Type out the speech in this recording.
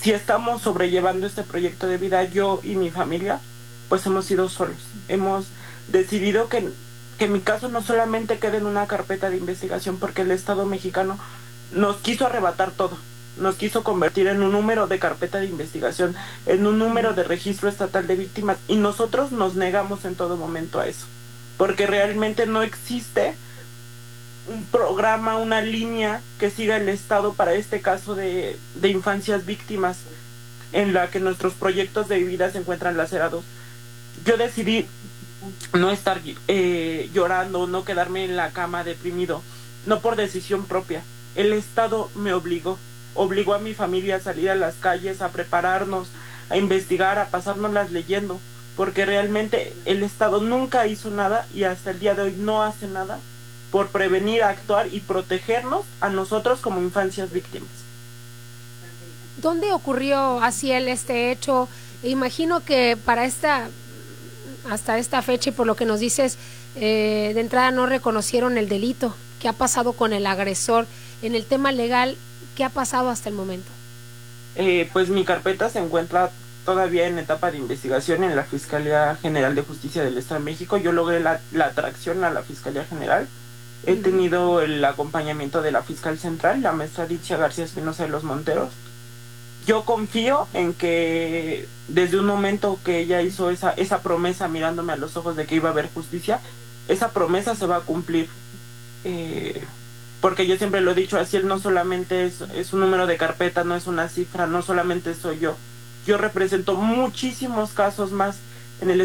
si estamos sobrellevando este proyecto de vida, yo y mi familia, pues hemos sido solos. Hemos decidido que mi caso no solamente quede en una carpeta de investigación, porque el Estado mexicano nos quiso arrebatar todo. Nos quiso convertir en un número de carpeta de investigación, en un número de registro estatal de víctimas, y nosotros nos negamos en todo momento a eso, porque realmente no existe un programa, una línea que siga el Estado para este caso de infancias víctimas, en la que nuestros proyectos de vida se encuentran lacerados. Yo decidí no estar llorando, no quedarme en la cama deprimido, no por decisión propia. El Estado me obligó a mi familia a salir a las calles, a prepararnos, a investigar, a pasárnoslas leyendo, porque realmente el Estado nunca hizo nada y hasta el día de hoy no hace nada por prevenir, actuar y protegernos a nosotros como infancias víctimas. ¿Dónde ocurrió, Aciel, este hecho? Imagino que hasta esta fecha, y por lo que nos dices, de entrada no reconocieron el delito. ¿Qué ha pasado con el agresor? En el tema legal, ¿qué ha pasado hasta el momento? Pues mi carpeta se encuentra todavía en etapa de investigación en la Fiscalía General de Justicia del Estado de México. Yo logré la atracción a la Fiscalía General. He tenido el acompañamiento de la fiscal central, la maestra Dicha García Espinosa de los Monteros. Yo confío en que desde un momento que ella hizo esa promesa mirándome a los ojos de que iba a haber justicia, esa promesa se va a cumplir. Porque yo siempre lo he dicho, así él no solamente es un número de carpeta, no es una cifra, no solamente soy yo. Yo represento muchísimos casos más en el